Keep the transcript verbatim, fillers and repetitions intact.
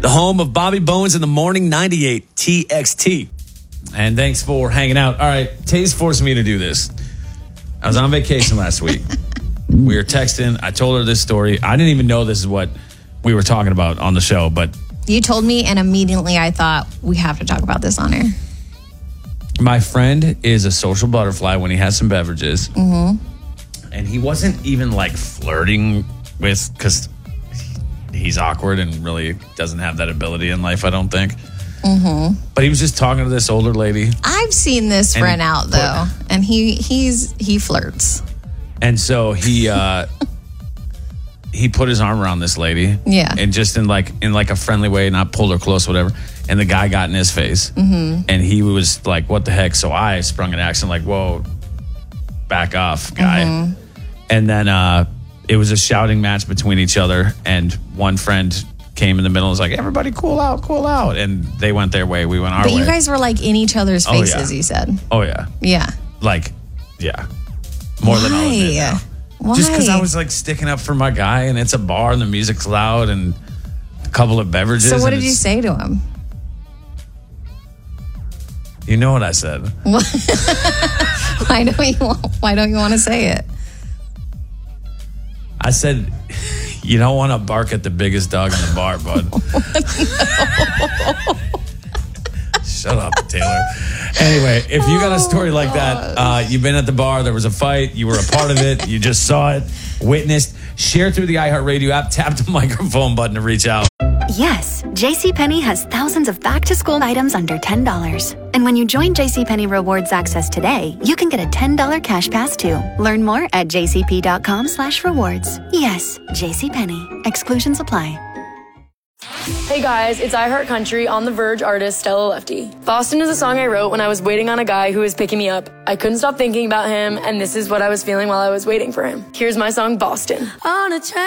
the home of Bobby Bones in the morning, ninety-eight T X T. And thanks for hanging out. All right, Tay's forced me to do this. I was on vacation last week. We were texting. I told her this story. I didn't even know this is what we were talking about on the show, but you told me, and immediately I thought, we have to talk about this on air. My friend is a social butterfly when he has some beverages. Mm-hmm. And he wasn't even like flirting with, because he's awkward and really doesn't have that ability in life, I don't think. Mm-hmm. But he was just talking to this older lady. I've seen this friend out, though, and he he's he flirts. And so he uh, he put his arm around this lady. Yeah. And just in like in like a friendly way, not pulled her close, whatever. And the guy got in his face. Mm-hmm. And he was like, what the heck? So I sprung an accent like, whoa, back off, guy. Mm-hmm. And then uh, it was a shouting match between each other. And one friend came in the middle and was like, everybody cool out, cool out. And they went their way. We went our but way. But you guys were like in each other's faces, oh, yeah. you said. Oh, yeah. Yeah. Like, yeah. More Why? than I'll admit now. Why? Just because I was like sticking up for my guy and it's a bar and the music's loud and a couple of beverages. So what did you say to him? You know what I said. why don't you why don't you want to say it? I said, you don't want to bark at the biggest dog in the bar, bud. Shut up, Taylor. Anyway, if you got a story like that, uh, you've been at the bar, there was a fight, you were a part of it, you just saw it, witnessed, share through the iHeartRadio app, tap the microphone button to reach out. Yes, JCPenney has thousands of back-to-school items under ten dollars. And when you join JCPenney Rewards Access today, you can get a ten dollars cash pass too. Learn more at jcp.com slash rewards. Yes, JCPenney. Exclusions apply. Hey guys, it's iHeartCountry on the Verge artist Stella Lefty. Boston is a song I wrote when I was waiting on a guy who was picking me up. I couldn't stop thinking about him, and this is what I was feeling while I was waiting for him. Here's my song, Boston. On a train.